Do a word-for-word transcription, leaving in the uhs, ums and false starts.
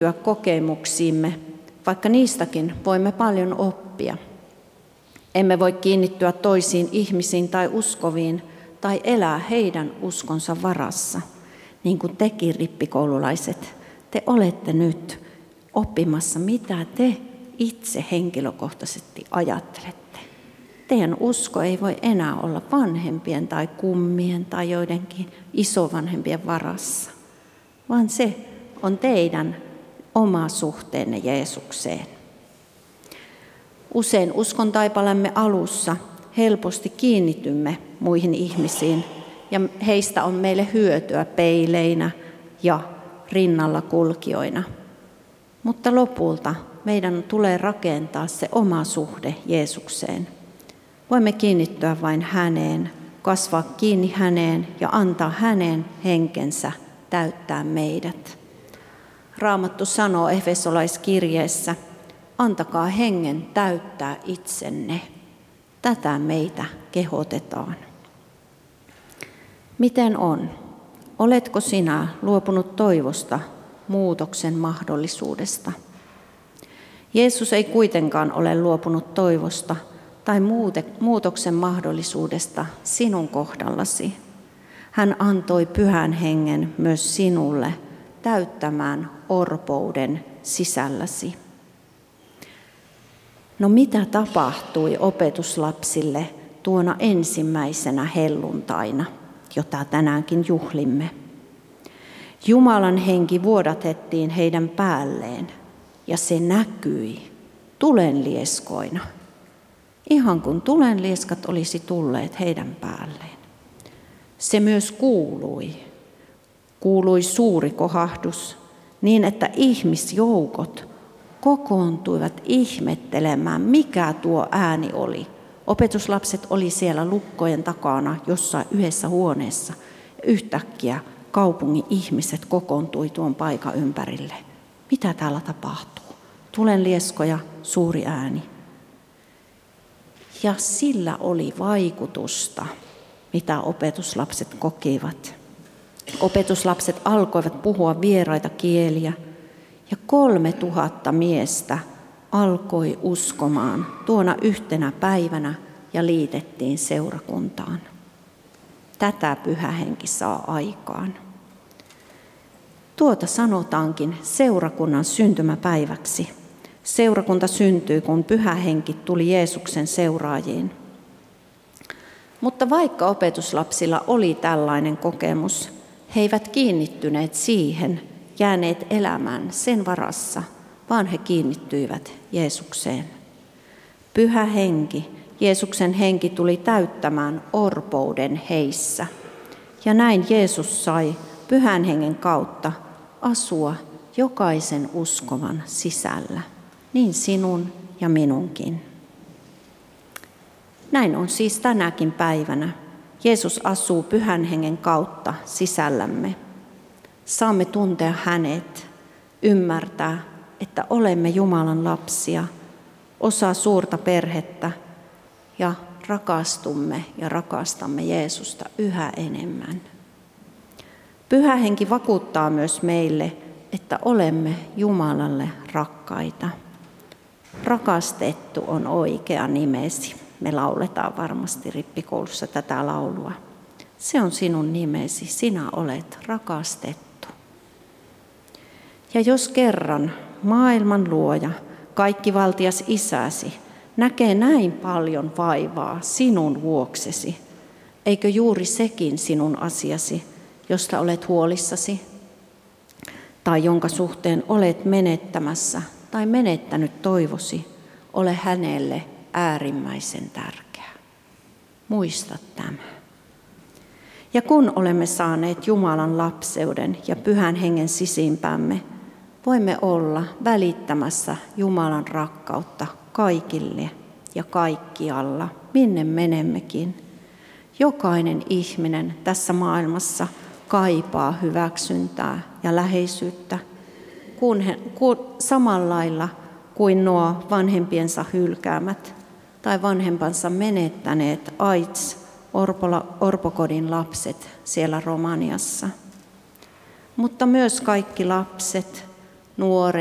kokemuksiimme, vaikka niistäkin voimme paljon oppia. Emme voi kiinnittyä toisiin ihmisiin tai uskoviin tai elää heidän uskonsa varassa, niin kuin tekin rippikoululaiset. Te olette nyt oppimassa, mitä te itse henkilökohtaisesti ajattelette. Teidän usko ei voi enää olla vanhempien tai kummien tai joidenkin isovanhempien varassa, vaan se on teidän oma suhteenne Jeesukseen. Usein uskontaipaleemme alussa helposti kiinnitymme muihin ihmisiin ja heistä on meille hyötyä peileinä ja rinnalla kulkijoina. Mutta lopulta meidän tulee rakentaa se oma suhde Jeesukseen. Voimme kiinnittyä vain häneen, kasvaa kiinni häneen ja antaa hänen henkensä täyttää meidät. Raamattu sanoo Efesolaiskirjeessä, antakaa hengen täyttää itsenne. Tätä meitä kehotetaan. Miten on? Oletko sinä luopunut toivosta, muutoksen mahdollisuudesta? Jeesus ei kuitenkaan ole luopunut toivosta tai muutoksen mahdollisuudesta sinun kohdallasi. Hän antoi pyhän hengen myös sinulle täyttämään orpouden sisälläsi. No mitä tapahtui opetuslapsille tuona ensimmäisenä helluntaina, jota tänäänkin juhlimme? Jumalan henki vuodatettiin heidän päälleen ja se näkyi tulenlieskoina. Ihan kuin tulenlieskat olisi tulleet heidän päälleen. Se myös kuului. Kuului suuri kohahdus niin, että ihmisjoukot kokoontuivat ihmettelemään, mikä tuo ääni oli. Opetuslapset oli siellä lukkojen takana jossain yhdessä huoneessa. Yhtäkkiä kaupungin ihmiset kokoontui tuon paikan ympärille. Mitä täällä tapahtuu? Tulenlieskoja, suuri ääni. Ja sillä oli vaikutusta, mitä opetuslapset kokivat. Opetuslapset alkoivat puhua vieraita kieliä ja kolme tuhatta miestä alkoi uskomaan tuona yhtenä päivänä ja liitettiin seurakuntaan. Tätä Pyhä Henki saa aikaan. Tuota sanotaankin seurakunnan syntymäpäiväksi. Seurakunta syntyi, kun Pyhä Henki tuli Jeesuksen seuraajiin. Mutta vaikka opetuslapsilla oli tällainen kokemus, he eivät kiinnittyneet siihen, jääneet elämään sen varassa, vaan he kiinnittyivät Jeesukseen. Pyhä Henki, Jeesuksen henki tuli täyttämään orpouden heissä. Ja näin Jeesus sai Pyhän Hengen kautta asua jokaisen uskovan sisällä, niin sinun ja minunkin. Näin on siis tänäkin päivänä. Jeesus asuu Pyhän Hengen kautta sisällämme. Saamme tuntea hänet, ymmärtää, että olemme Jumalan lapsia, osa suurta perhettä ja rakastumme ja rakastamme Jeesusta yhä enemmän. Pyhä Henki vakuuttaa myös meille, että olemme Jumalalle rakkaita. Rakastettu on oikea nimesi. Me lauletaan varmasti rippikoulussa tätä laulua. Se on sinun nimesi, sinä olet rakastettu. Ja jos kerran maailman luoja, kaikkivaltias isäsi, näkee näin paljon vaivaa sinun vuoksesi, eikö juuri sekin sinun asiasi, josta olet huolissasi, tai jonka suhteen olet menettämässä tai menettänyt toivosi, ole hänelle äärimmäisen tärkeä. Muista tämä. Ja kun olemme saaneet Jumalan lapseuden ja Pyhän Hengen sisimpämme, voimme olla välittämässä Jumalan rakkautta kaikille ja kaikkialla, minne menemmekin. Jokainen ihminen tässä maailmassa kaipaa hyväksyntää ja läheisyyttä, kun he, kun, samalla lailla kuin nuo vanhempiensa hylkäämät tai vanhempansa menettäneet AIDS orpokodin lapset siellä Romaniassa. Mutta myös kaikki lapset, nuori,